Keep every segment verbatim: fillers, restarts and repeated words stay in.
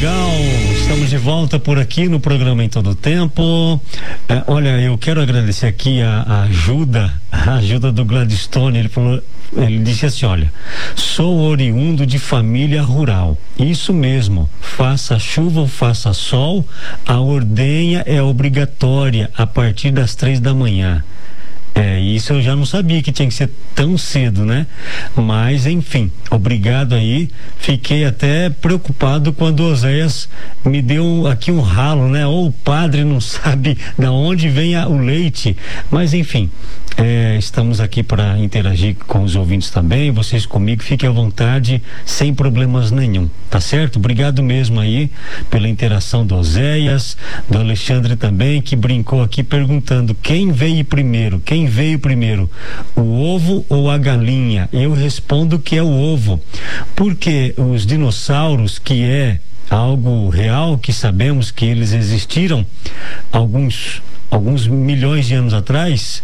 legal, estamos de volta por aqui no programa Em Todo Tempo. É, olha, eu quero agradecer aqui a, a ajuda, a ajuda do Gladstone. Ele falou, ele disse assim: olha, sou oriundo de família rural. Isso mesmo, faça chuva ou faça sol, a ordenha é obrigatória a partir das três da manhã. É, isso eu já não sabia que tinha que ser tão cedo, né? Mas, enfim, obrigado aí. Fiquei até preocupado quando o Oséias me deu aqui um ralo, né? Ou o padre não sabe da onde vem a, o leite. Mas, enfim, é, estamos aqui para interagir com os ouvintes também. Vocês comigo, fiquem à vontade, sem problemas nenhum, tá certo? Obrigado mesmo aí pela interação do Oséias, do Alexandre também, que brincou aqui perguntando quem veio primeiro, quem veio primeiro, o ovo ou a galinha? Eu respondo que é o ovo, porque os dinossauros, que é algo real, que sabemos que eles existiram alguns, alguns milhões de anos atrás,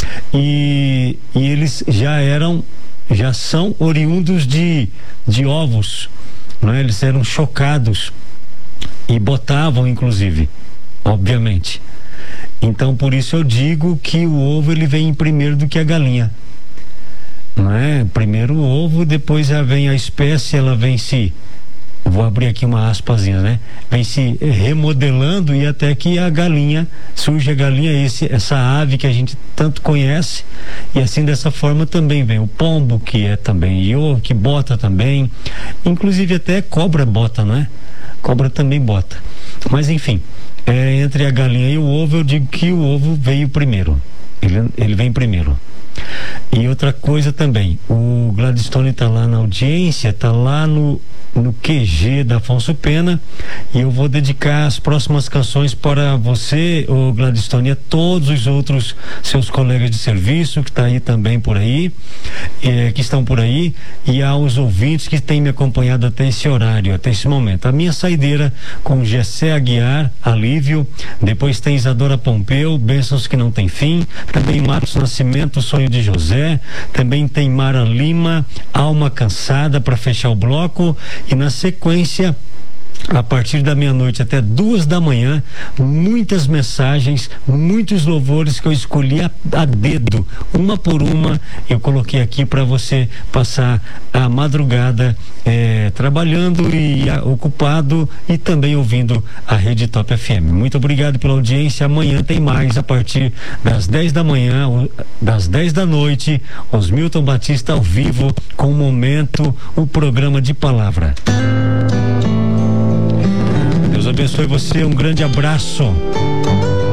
e, e eles já eram, já são oriundos de, de ovos, não é? Eles eram chocados e botavam, inclusive, obviamente. Então, por isso eu digo que o ovo ele vem primeiro do que a galinha, não é? Primeiro o ovo, depois já vem a espécie, ela vem se, vou abrir aqui uma aspazinha, né? Vem se remodelando e até que a galinha, surge a galinha, esse, essa ave que a gente tanto conhece, e assim dessa forma também vem o pombo, que é também iovo, que bota também, inclusive até cobra bota, não é? Cobra também bota, mas enfim. É, entre a galinha e o ovo, eu digo que o ovo veio primeiro. Ele, ele vem primeiro. E outra coisa também, o Gladstone está lá na audiência, está lá no, no Q G da Afonso Pena, e eu vou dedicar as próximas canções para você, o Gladstone, e a todos os outros seus colegas de serviço que está aí também por aí, é, que estão por aí, e aos ouvintes que têm me acompanhado até esse horário, até esse momento. A minha saideira com Gessé Aguiar, Alívio, depois tem Isadora Pompeu, Bênçãos que Não Tem Fim, também Marcos Nascimento, Sonho de José, também tem Mara Lima, Alma Cansada, para fechar o bloco, e na sequência, a partir da meia-noite até duas da manhã, muitas mensagens, muitos louvores que eu escolhi a, a dedo, uma por uma, eu coloquei aqui para você passar a madrugada é, trabalhando e a, ocupado e também ouvindo a Rede Top F M. Muito obrigado pela audiência. Amanhã tem mais a partir das dez da manhã, das dez da noite, Osmilton Batista ao vivo com o Momento, o programa de palavra. Deus abençoe você, um grande abraço.